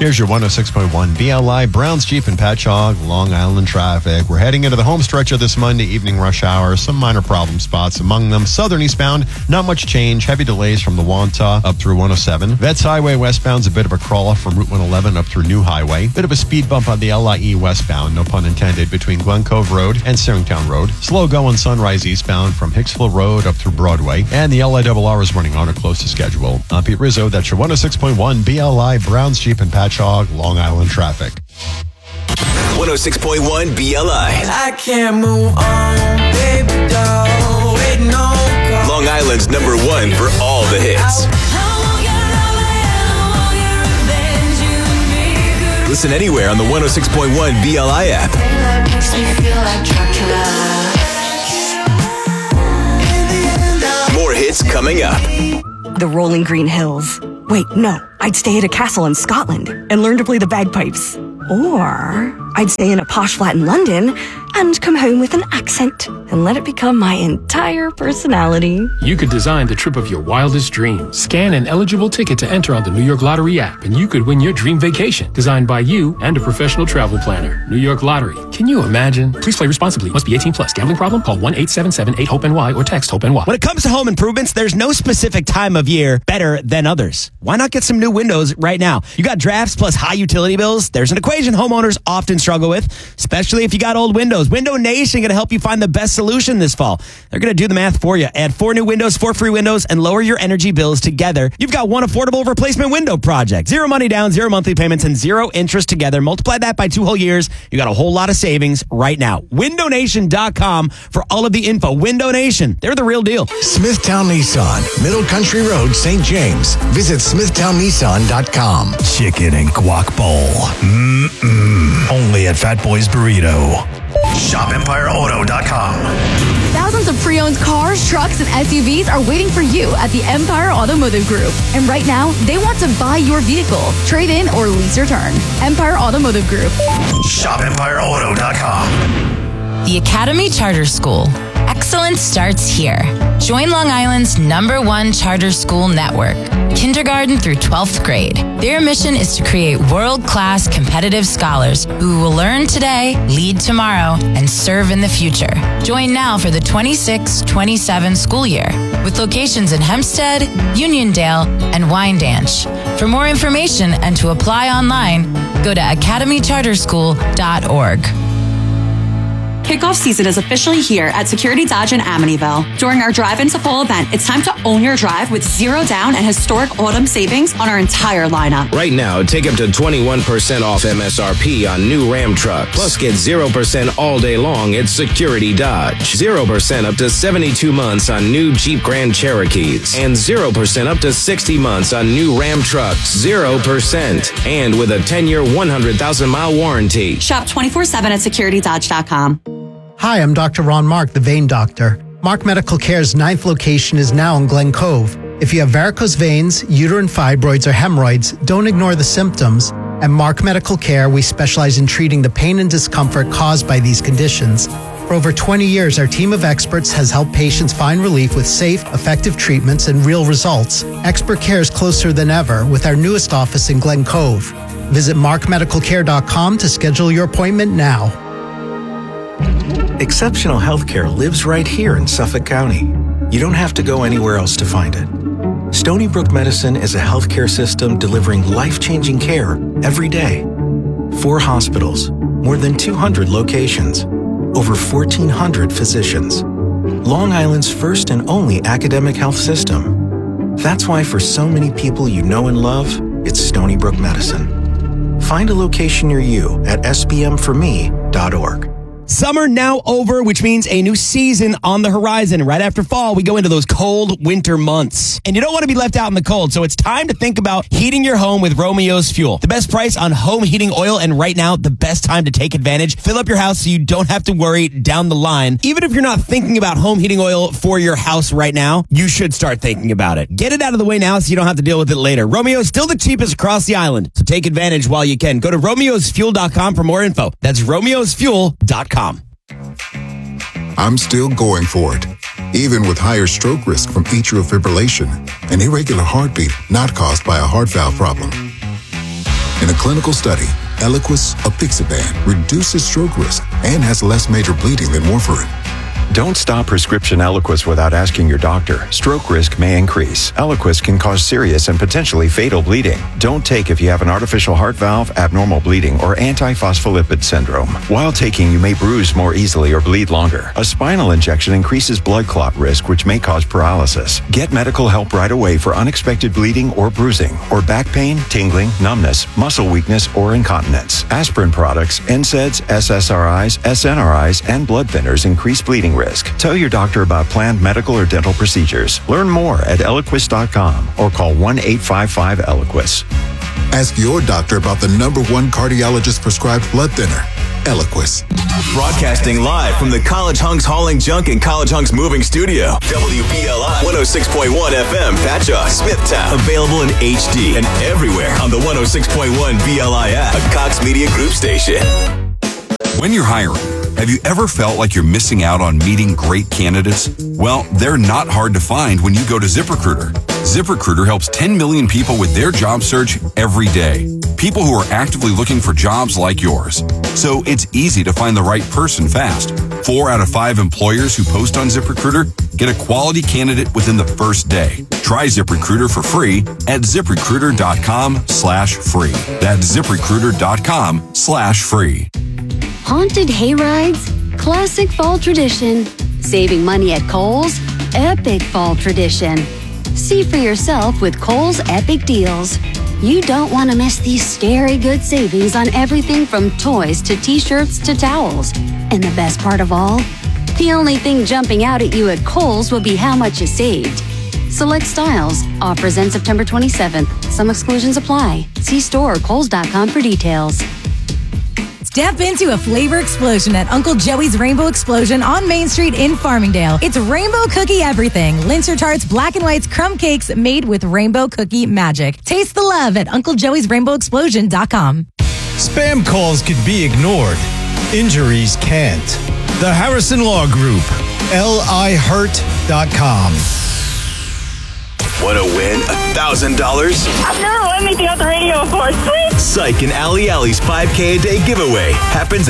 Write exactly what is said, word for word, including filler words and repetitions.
Here's your one oh six point one B L I Browns Jeep and Patchogue, Long Island traffic. We're heading into the home stretch of this Monday evening rush hour. Some minor problem spots, among them southern eastbound, not much change. Heavy delays from the Wantagh up through one oh seven. Vets Highway westbound's a bit of a crawl from Route one eleven up through New Highway. Bit of a speed bump on the L I E westbound, no pun intended, between Glen Cove Road and Searingtown Road. Slow going Sunrise eastbound from Hicksville Road up through Broadway. And the L I R R is running on or close to schedule. I'm Pete Rizzo. That's your one oh six point one B L I Browns Jeep and Patchogue, Long Island traffic. one oh six point one B L I. I can't move on, baby doll. Wait, no. Long Island's number one for all the hits. Listen anywhere on the one oh six point one B L I app. More hits coming up. The rolling green hills. Wait, no. I'd stay at a castle in Scotland and learn to play the bagpipes. Or I'd stay in a posh flat in London and come home with an accent and let it become my entire personality. You could design the trip of your wildest dreams. Scan an eligible ticket to enter on the New York Lottery app, and you could win your dream vacation, designed by you and a professional travel planner. New York Lottery. Can you imagine? Please play responsibly. Must be eighteen plus. Gambling problem? Call one eight seven seven eight hope N Y or text HOPE-NY. When it comes to home improvements, there's no specific time of year better than others. Why not get some new windows right now? You got drafts plus high utility bills. There's an equation homeowners often struggle with, especially if you got old windows. Window Nation going to help you find the best solution this fall. They're going to do the math for you. Add four new windows, four free windows, and lower your energy bills together. You've got one affordable replacement window project. Zero money down, zero monthly payments, and zero interest together. Multiply that by two whole years. You got a whole lot of savings right now. window nation dot com for all of the info. Window Nation, they're the real deal. Smithtown Nissan, Middle Country Road, Saint James. Visit smithtown nissan dot com. Chicken and guac bowl. Mmm. Only at Fat Boy's Burrito. shop empire auto dot com. Thousands of pre-owned cars, trucks, and S U Vs are waiting for you at the Empire Automotive Group. And right now, they want to buy your vehicle, trade in, or lease your turn. Empire Automotive Group. shop empire auto dot com. The Academy Charter School. Excellence starts here. Join Long Island's number one charter school network, kindergarten through twelfth grade. Their mission is to create world-class competitive scholars who will learn today, lead tomorrow, and serve in the future. Join now for the twenty-six twenty-seven school year with locations in Hempstead, Uniondale, and Wyandanch. For more information and to apply online, go to academy charter school dot org. Kickoff season is officially here at Security Dodge in Amityville. During our Drive Into Fall event, it's time to own your drive with zero down and historic autumn savings on our entire lineup. Right now, take up to twenty-one percent off M S R P on new Ram trucks. Plus, get zero percent all day long at Security Dodge. zero percent up to seventy-two months on new Jeep Grand Cherokees. And zero percent up to sixty months on new Ram trucks. zero percent. And with a ten-year, one hundred thousand mile warranty. Shop twenty-four seven at security dodge dot com. Hi, I'm Doctor Ron Mark, the Vein Doctor. Mark Medical Care's ninth location is now in Glen Cove. If you have varicose veins, uterine fibroids, or hemorrhoids, don't ignore the symptoms. At Mark Medical Care, we specialize in treating the pain and discomfort caused by these conditions. For over twenty years, our team of experts has helped patients find relief with safe, effective treatments and real results. Expert care is closer than ever with our newest office in Glen Cove. Visit mark medical care dot com to schedule your appointment now. Exceptional healthcare lives right here in Suffolk County. You don't have to go anywhere else to find it. Stony Brook Medicine is a healthcare system delivering life-changing care every day. Four hospitals, more than two hundred locations, over fourteen hundred physicians. Long Island's first and only academic health system. That's why for so many people you know and love, it's Stony Brook Medicine. Find a location near you at s b m for me dot org. Summer now over, which means a new season on the horizon. Right after fall, we go into those cold winter months. And you don't want to be left out in the cold, so it's time to think about heating your home with Romeo's Fuel. The best price on home heating oil, and right now, the best time to take advantage. Fill up your house so you don't have to worry down the line. Even if you're not thinking about home heating oil for your house right now, you should start thinking about it. Get it out of the way now so you don't have to deal with it later. Romeo is still the cheapest across the island, so take advantage while you can. Go to romeos fuel dot com for more info. That's romeos fuel dot com. I'm still going for it, even with higher stroke risk from atrial fibrillation, an irregular heartbeat not caused by a heart valve problem. In a clinical study, Eliquis apixaban reduces stroke risk and has less major bleeding than warfarin. Don't stop prescription Eliquis without asking your doctor. Stroke risk may increase. Eliquis can cause serious and potentially fatal bleeding. Don't take if you have an artificial heart valve, abnormal bleeding, or antiphospholipid syndrome. While taking, you may bruise more easily or bleed longer. A spinal injection increases blood clot risk, which may cause paralysis. Get medical help right away for unexpected bleeding or bruising, or back pain, tingling, numbness, muscle weakness, or incontinence. Aspirin products, N SAIDs, S S R Is, S N R Is, and blood thinners increase bleeding risk. Tell your doctor about planned medical or dental procedures. Learn more at Eliquis dot com or call one eight five five Eliquis. Ask your doctor about the number one cardiologist prescribed blood thinner, Eliquis. Broadcasting live from the College Hunks Hauling Junk and College Hunks Moving Studio. W B L I one oh six point one F M, Patchogue, Smithtown. Available in H D and everywhere on the one oh six point one B L I app, a Cox Media Group station. When you're hiring, have you ever felt like you're missing out on meeting great candidates? Well, they're not hard to find when you go to ZipRecruiter. ZipRecruiter helps ten million people with their job search every day. People who are actively looking for jobs like yours. So it's easy to find the right person fast. Four out of five employers who post on ZipRecruiter get a quality candidate within the first day. Try ZipRecruiter for free at ZipRecruiter.com slash free. That's ZipRecruiter.com slash free. Haunted hayrides, classic fall tradition. Saving money at Kohl's, epic fall tradition. See for yourself with Kohl's Epic Deals. You don't want to miss these scary good savings on everything from toys to t-shirts to towels. And the best part of all? The only thing jumping out at you at Kohl's will be how much you saved. Select styles. Offers end September twenty-seventh. Some exclusions apply. See store or kohls dot com for details. Step into a flavor explosion at Uncle Joey's Rainbow Explosion on Main Street in Farmingdale. It's rainbow cookie everything. Linzer tarts, black and whites, crumb cakes made with rainbow cookie magic. Taste the love at Uncle Joey's Rainbow Explosion dot com. Spam calls could be ignored. Injuries can't. The Harrison Law Group. L I hurt dot com. Want to win one thousand dollars? I've never won anything on the radio before. Sweet! Psych and Ali Ali's five K a day giveaway happens